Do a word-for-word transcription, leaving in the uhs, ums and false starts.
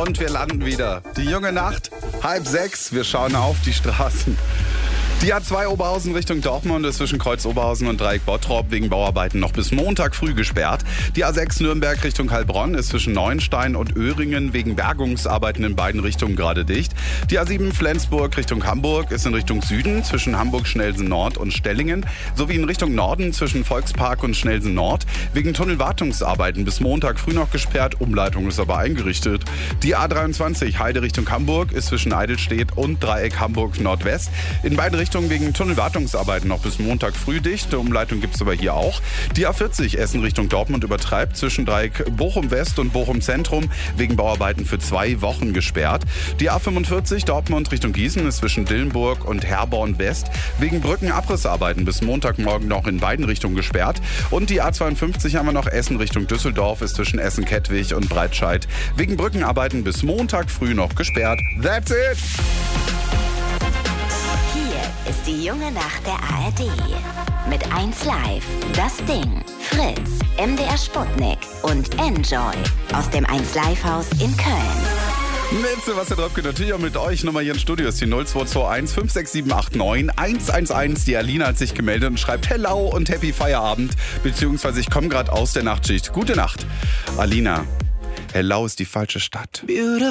Und wir landen wieder. Die junge Nacht, halb sechs. Wir schauen auf die Straßen. Die A zwei Oberhausen Richtung Dortmund ist zwischen Kreuz Oberhausen und Dreieck Bottrop wegen Bauarbeiten noch bis Montag früh gesperrt. Die A sechs Nürnberg Richtung Heilbronn ist zwischen Neuenstein und Öhringen wegen Bergungsarbeiten in beiden Richtungen gerade dicht. Die A sieben Flensburg Richtung Hamburg ist in Richtung Süden zwischen Hamburg-Schnelsen Nord und Stellingen sowie in Richtung Norden zwischen Volkspark und Schnelsen Nord wegen Tunnelwartungsarbeiten bis Montag früh noch gesperrt. Umleitung ist aber eingerichtet. Die A dreiundzwanzig Heide Richtung Hamburg ist zwischen Eidelstedt und Dreieck Hamburg Nordwest in beiden Richtungen wegen Tunnelwartungsarbeiten noch bis Montag früh dicht. Eine Umleitung gibt es aber hier auch. Die A vierzig Essen Richtung Dortmund übertreibt zwischen Dreieck Bochum West und Bochum Zentrum wegen Bauarbeiten für zwei Wochen gesperrt. Die A fünfundvierzig Dortmund Richtung Gießen ist zwischen Dillenburg und Herborn West wegen Brückenabrissarbeiten bis Montagmorgen noch in beiden Richtungen gesperrt. Und die A zweiundfünfzig haben wir noch Essen Richtung Düsseldorf ist zwischen Essen-Kettwig und Breitscheid wegen Brückenarbeiten bis Montag früh noch gesperrt. That's it! Ist die junge Nacht der A R D. Mit eins Live, Das Ding, Fritz, M D R Sputnik und Enjoy aus dem eins Live Haus in Köln. Mit Sebastian Röpke, natürlich auch mit euch. Nummer hier im Studio ist die null zwei zwei eins fünf sechs sieben acht neun eins eins eins. Die Alina hat sich gemeldet und schreibt Hello und Happy Feierabend. Beziehungsweise ich komme gerade aus der Nachtschicht. Gute Nacht. Alina, Hello ist die falsche Stadt.